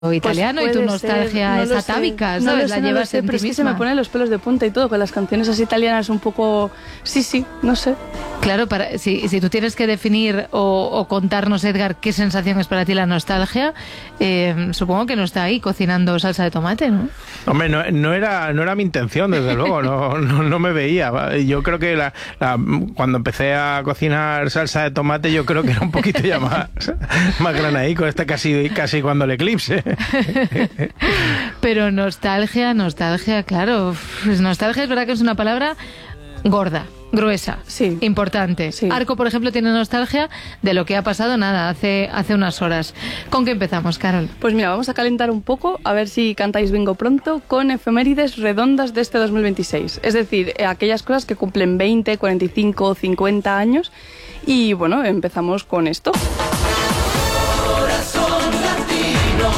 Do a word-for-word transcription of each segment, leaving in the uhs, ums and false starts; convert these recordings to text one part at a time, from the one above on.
italiano, pues y tu nostalgia ser, no es atávica, ¿sabes? No lo sé, la llevas no lo sé, en pero ti es que misma. Se me ponen los pelos de punta y todo, con las canciones así italianas un poco... Sí, sí, no sé. Claro, para, si, si tú tienes que definir o, o contarnos, Edgar, qué sensación es para ti la nostalgia, eh, supongo que no está ahí cocinando salsa de tomate, ¿no? Hombre, no, no, era, no era mi intención, desde luego, no, no, no me veía. Yo creo que la, la, cuando empecé a cocinar salsa de tomate, yo creo que era un poquito ya más, más granadico, este casi, casi cuando el eclipse. Pero nostalgia, nostalgia, claro. Pues nostalgia es verdad que es una palabra gorda, gruesa, sí, importante. Sí. Arco, por ejemplo, tiene nostalgia de lo que ha pasado, nada, hace, hace unas horas. ¿Con qué empezamos, Carol? Pues mira, vamos a calentar un poco, a ver si cantáis bingo pronto, con efemérides redondas de este dos mil veintiséis. Es decir, aquellas cosas que cumplen veinte, cuarenta y cinco, cincuenta años. Y bueno, empezamos con esto. Corazón latino.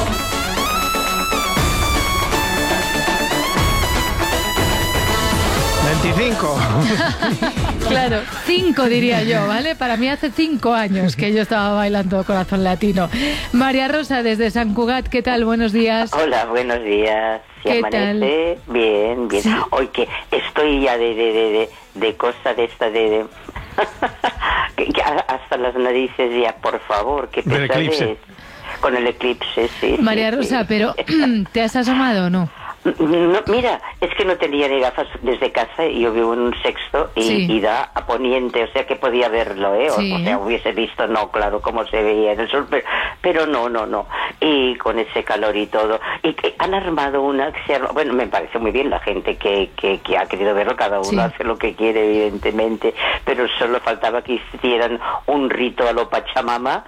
veinticinco. Claro, cinco diría yo, ¿vale? Para mí hace cinco años que yo estaba bailando Corazón Latino. María Rosa, desde San Cugat, ¿qué tal? Buenos días. Hola, buenos días. ¿Se amanece? Tal? Bien, bien. Sí. Hoy que estoy ya de, de, de, de, de cosa de esta de... de... que, que hasta las narices ya, por favor, qué pesadez. Con el eclipse, sí. María sí, Rosa, sí. pero ¿te has asomado o no? No, mira, es que no tenía ni gafas desde casa y yo vivo en un sexto y, sí. y da a poniente, o sea que podía verlo, ¿eh? O, sí. o sea, hubiese visto, no, claro, cómo se veía en el sol, pero, pero no, no, no. Y con ese calor y todo. Y que han armado una, que se arma, bueno, me parece muy bien la gente que, que, que ha querido verlo, cada uno sí. hace lo que quiere, evidentemente, pero solo faltaba que hicieran un rito a lo Pachamama.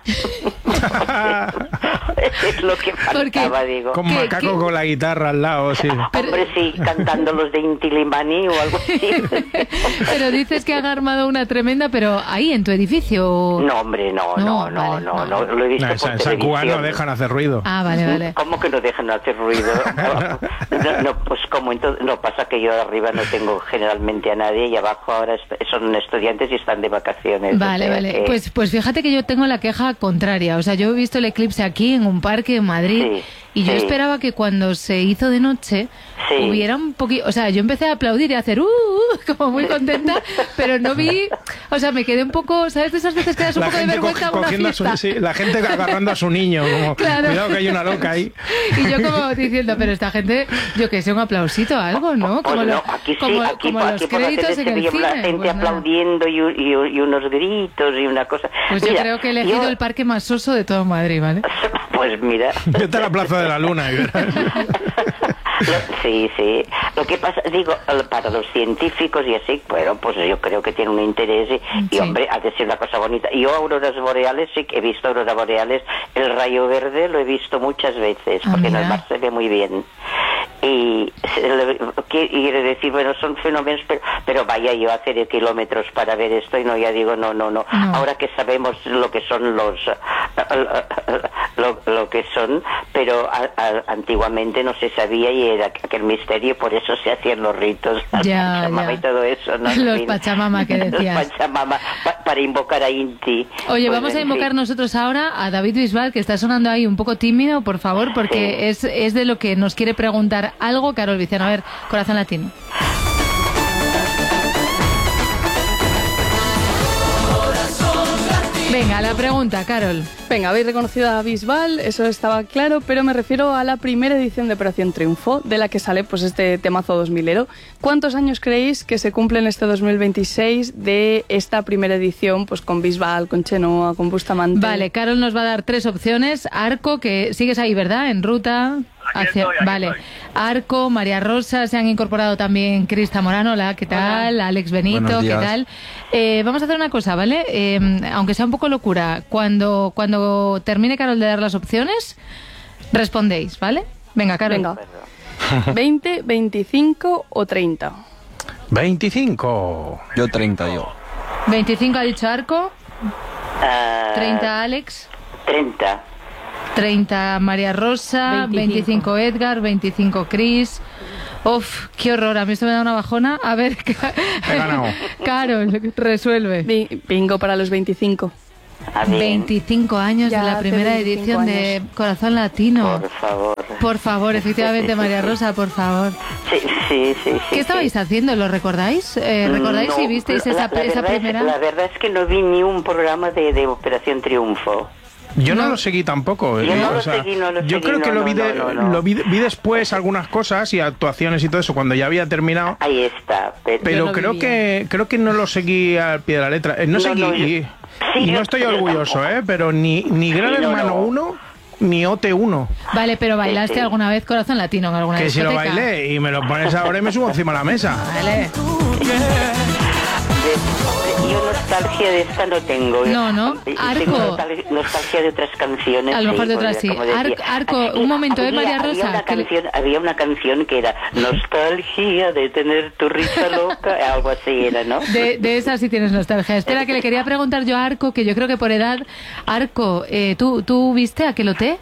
Es lo que faltaba, digo. Con Macaco ¿Qué? Con la guitarra al lado, sí. Pero, hombre, sí, cantando los de Inti Illimani o algo así. Pero dices que han armado una tremenda, pero ahí en tu edificio. No, hombre, no, no, no, no, vale, no, no, lo he visto no, por en San Cugat no dejan hacer ruido. Ah, vale, vale. ¿Cómo que no dejan hacer ruido? No, no, pues como entonces, no pasa que yo arriba no tengo generalmente a nadie y abajo ahora son estudiantes y están de vacaciones. Vale, o sea vale. Que... Pues, pues fíjate que yo tengo la queja contraria. O sea, yo he visto el eclipse aquí en un parque en Madrid. Sí. Y yo sí. esperaba que cuando se hizo de noche sí. hubiera un poquito... O sea, yo empecé a aplaudir y a hacer... Uh, uh, como muy contenta, pero no vi... O sea, me quedé un poco... ¿Sabes? De esas veces que das un la poco de vergüenza co- a una fiesta. A su, sí, la gente agarrando a su niño, como... Claro. Cuidado que hay una loca ahí. Y yo como diciendo, pero esta gente... Yo que sé, un aplausito, algo, ¿no? Como, pues lo, no, aquí sí, como, aquí, como aquí, los aquí créditos en el cine. La gente pues aplaudiendo y, y, y unos gritos y una cosa... Pues mira, yo creo que he elegido yo... el parque más soso de todo Madrid, ¿vale? Pues mira... Vete a la Plaza de la Luna y verás. Lo, sí, sí. Lo que pasa, digo, para los científicos y así, bueno, pues yo creo que tiene un interés y, y hombre, ha de ser una cosa bonita. Yo auroras boreales, sí que he visto auroras boreales, el rayo verde lo he visto muchas veces, ah, porque mira. en el mar se ve muy bien. Y quiere decir, bueno, son fenómenos, pero, pero vaya yo a hacer kilómetros para ver esto y no, ya digo, no, no, no. no. Ahora que sabemos lo que son los, lo, lo que son, pero a, a, antiguamente no se sabía y era aquel misterio, por eso se hacían los ritos, ya, Pachamama ya. y todo eso, ¿no? Los Pachamama que decías. Los Pachamama, pa, para invocar a Inti. Oye, pues, vamos a invocar fin. nosotros ahora a David Bisbal, que está sonando ahí un poco tímido, por favor, porque sí. es, es de lo que nos quiere preguntar algo Carol Viciano. A ver, Corazón Latino. Venga, la pregunta, Carol. Venga, habéis reconocido a Bisbal, eso estaba claro, pero me refiero a la primera edición de Operación Triunfo, de la que sale pues este temazo dos milero. ¿Cuántos años creéis que se cumplen este dos mil veintiséis de esta primera edición, pues con Bisbal, con Chenoa, con Bustamante? Vale, Carol nos va a dar tres opciones. Arco, que sigues ahí, ¿verdad? En ruta... Hacia, estoy, vale, estoy. Arco, María Rosa, se han incorporado también Crista Morano, hola, ¿qué tal? Hola. Alex Benito, ¿qué tal? Eh, vamos a hacer una cosa, ¿vale? Eh, aunque sea un poco locura, cuando, cuando termine Carol de dar las opciones, respondéis, ¿vale? Venga, Carol. Venga. ¿veinte, veinticinco o treinta? veinticinco. Yo treinta, digo. veinticinco ha dicho Arco. Uh, treinta Alex. treinta. treinta María Rosa, veinticinco, veinticinco Edgar, veinticinco Cris. Uf, qué horror, a mí esto me da una bajona. A ver, he ganado. Carol, resuelve. Bingo para los veinticinco. Ah, bien. veinticinco años Ya de la hace primera veinticinco edición de años. Corazón Latino. Por favor. Por favor, efectivamente, María Rosa, por favor. Sí, sí, sí. sí ¿Qué estabais sí. haciendo? ¿Lo recordáis? Eh, ¿Recordáis No, si visteis la- esa, la esa verdad es- primera? la verdad es que no vi ni un programa de, de Operación Triunfo. Yo no, No. lo seguí tampoco. Yo eh, no o lo sea, seguí, no lo yo seguí, creo que no, lo, no, vi de- no, no, no. lo vi, vi después algunas cosas y actuaciones y todo eso cuando ya había terminado. Ahí está. Pero, Pero no creo vivía. que creo que no lo seguí al pie de la letra. Eh, no, No, seguí no, yo- y, sí, y yo- no estoy yo orgulloso, tampoco. ¿eh? Pero ni, ni Gran Sí, no, Hermano no. uno ni O T uno. Vale, pero ¿bailaste Sí, sí. alguna vez Corazón Latino en alguna Que si lo discoteca? bailé y me lo pones ahora y me subo encima de la mesa. Vale. de- yo nostalgia de esta no tengo. No, no. Yo Arco. tengo nostal- nostalgia de otras canciones. A lo mejor sí, de otras como sí. decía. Arco- Arco, Así que un momento, ¿eh, había- María había Rosa? una Que le- canción, había una canción que era Nostalgia de tener tu risa loca, algo así era, ¿no? De, de esa sí tienes nostalgia. Espera, que le quería preguntar yo a Arco, que yo creo que por edad... Arco, eh, ¿tú, ¿tú viste Aquelote?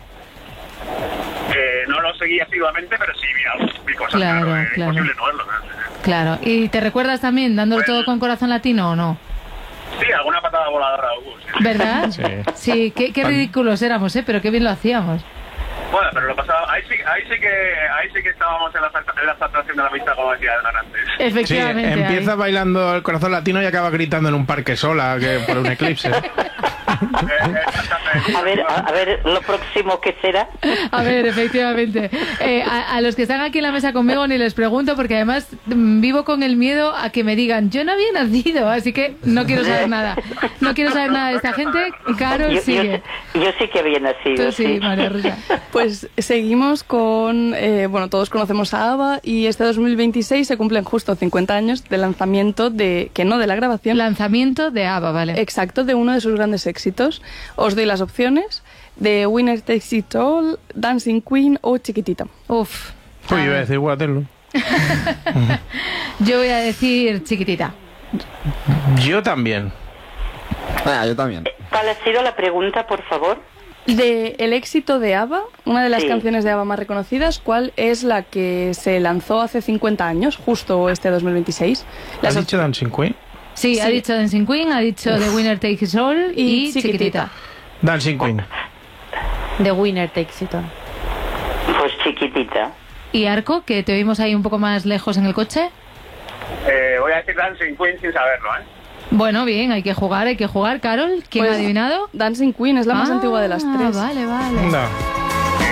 Eh, no lo seguí asiduamente, pero sí vi algo, vi cosas. Claro, Claro, es claro. imposible no verlo. ¿no? Claro. ¿Y te recuerdas también dándolo Pues- todo con Corazón Latino o no? Sí, alguna patada voladora hubo. Sí. ¿Verdad? Sí. Sí, qué, qué ridículos éramos, ¿eh? Pero qué bien lo hacíamos. Bueno, pero lo pasaba. Ahí sí, ahí sí que, ahí sí que estábamos en la, en la saturación de la vista, como decía Edgar antes. Sí, Efectivamente. empieza ahí. bailando el Corazón Latino y acaba gritando en un parque sola que por un eclipse. Eh, exactamente. A ver, a, a ver, lo próximo que será. A ver, efectivamente. Eh, a, a los que están aquí en la mesa conmigo ni les pregunto porque además mm, vivo con el miedo a que me digan yo no había nacido, así que no quiero saber nada. No quiero saber nada de esta gente. Carol Yo, yo, sigue. yo sí que había nacido. Tú sí, sí. María Rosa. Pues seguimos con, eh, bueno, todos conocemos a ABBA y este dos mil veintiséis se cumplen justo cincuenta años del lanzamiento de, que no de la grabación, Lanzamiento de ABBA, vale. exacto, de uno de sus grandes éxitos. Os doy las opciones de Winner Takes It All, Dancing Queen o Chiquitita. Uf. Uy, A iba a ver, decir Waterloo. yo voy a decir Chiquitita. Yo también. Ah, yo también. ¿Cuál ha sido la pregunta, por favor? De el éxito de ABBA, una de las Sí. canciones de ABBA más reconocidas, ¿cuál es la que se lanzó hace cincuenta años, justo este dos mil veintiséis? ¿Has Las dicho Dancing Queen? Sí, ha Sí. dicho Dancing Queen, ha dicho The Winner Takes It All y, Y Chiquitita. Chiquitita. Dancing Queen. The Winner Takes It All. Pues chiquitita. ¿Y Arco, que te oímos ahí un poco más lejos en el coche? Eh, voy a decir Dancing Queen sin saberlo, ¿eh? Bueno, bien, hay que jugar, hay que jugar. Carol, ¿quién Pues, ha adivinado? Dancing Queen es la más Ah, antigua de las tres. Vale, vale. No.